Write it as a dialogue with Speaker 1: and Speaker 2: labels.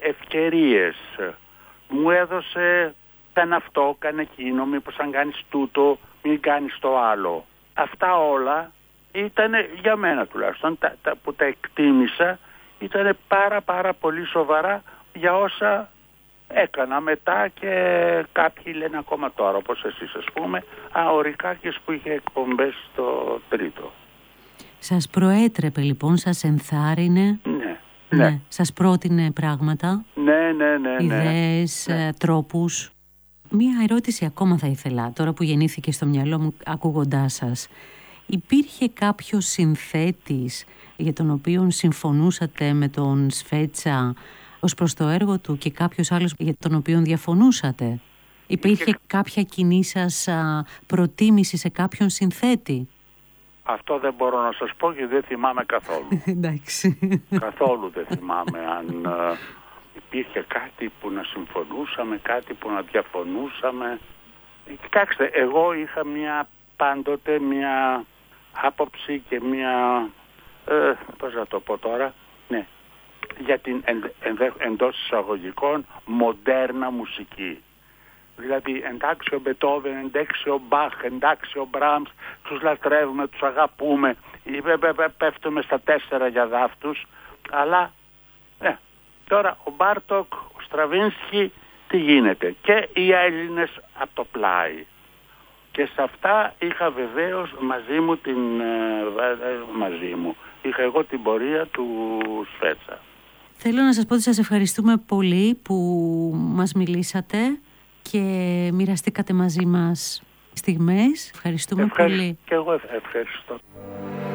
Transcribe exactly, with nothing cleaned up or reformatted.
Speaker 1: ευκαιρίες. Μου έδωσε κάνε αυτό, κάνε εκείνο, μήπως αν κάνεις τούτο, μην κάνεις το άλλο. Αυτά όλα ήταν για μένα τουλάχιστον, τα, τα, που τα εκτίμησα, ήταν πάρα πάρα πολύ σοβαρά για όσα έκανα μετά και κάποιοι λένε ακόμα τώρα, όπως εσείς ας πούμε, α, ο Ρικάκης που είχε εκπομπές στο Τρίτο.
Speaker 2: Σας προέτρεπε λοιπόν, σας ενθάρρυνε,
Speaker 1: ναι,
Speaker 2: ναι.
Speaker 1: ναι.
Speaker 2: Σας πρότεινε πράγματα,
Speaker 1: ναι, ναι, ναι,
Speaker 2: ιδέες,
Speaker 1: ναι.
Speaker 2: τρόπους. Μία ερώτηση ακόμα θα ήθελα, τώρα που γεννήθηκε στο μυαλό μου ακούγοντάς σας. Υπήρχε κάποιος συνθέτης για τον οποίο συμφωνούσατε με τον Σφέτσα ως προς το έργο του και κάποιος άλλος για τον οποίο διαφωνούσατε? Υπήρχε
Speaker 1: Είχε...
Speaker 2: κάποια κοινή σας α, προτίμηση σε κάποιον συνθέτη?
Speaker 1: Αυτό δεν μπορώ να σας πω και δεν θυμάμαι καθόλου.
Speaker 2: Εντάξει.
Speaker 1: Καθόλου δεν θυμάμαι αν uh, υπήρχε κάτι που να συμφωνούσαμε, κάτι που να διαφωνούσαμε. Κοιτάξτε, εγώ είχα μια πάντοτε μια άποψη και μια, ε, πώς να το πω τώρα, ναι, για την εν, εν, εντός εισαγωγικών μοντέρνα μουσική. Δηλαδή εντάξει ο Μπετόβεν, εντάξει ο Μπαχ, εντάξει ο Μπραμς, τους λατρεύουμε, τους αγαπούμε, πέφτουμε στα τέσσερα για δάφτους, αλλά ε, τώρα ο Μπάρτοκ, ο Στραβίνσκι, τι γίνεται? Και οι Έλληνες από το πλάι. Και σε αυτά είχα βεβαίως μαζί μου την ε, μαζί μου. Είχα εγώ την πορεία του Σφέτσα.
Speaker 2: Θέλω να σας πω ότι σας ευχαριστούμε πολύ που μας μιλήσατε και μοιραστήκατε μαζί μας στιγμές. Ευχαριστούμε
Speaker 1: Ευχαριστώ.
Speaker 2: πολύ.
Speaker 1: Και εγώ ευχαριστώ.